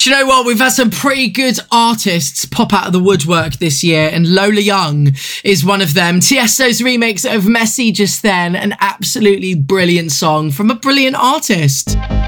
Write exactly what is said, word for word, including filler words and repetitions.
Do you know what? We've had some pretty good artists pop out of the woodwork this year, and Lola Young is one of them. Tiesto's remix of Messy just then, an absolutely brilliant song from a brilliant artist.